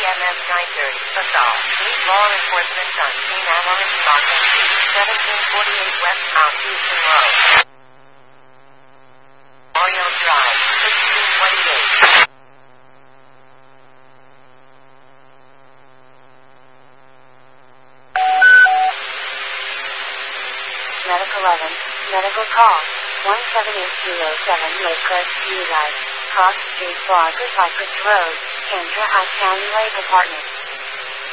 AMS 930. Assault. Need law enforcement on scene at Orange Market Street, 1748 West Mount Houston Road. Memorial Drive, 1628. Medic 11, medical call, 17807 Lakecrest, Utah. Cross Street, Bloggers Cypress Road, Kendra County Lake Apartment.